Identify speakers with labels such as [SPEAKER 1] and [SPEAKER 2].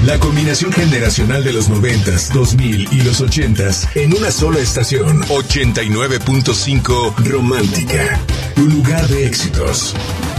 [SPEAKER 1] La combinación generacional de los 90s, 2000 y los 80s en una sola estación. 89.5 Romántica. Tu lugar de éxitos.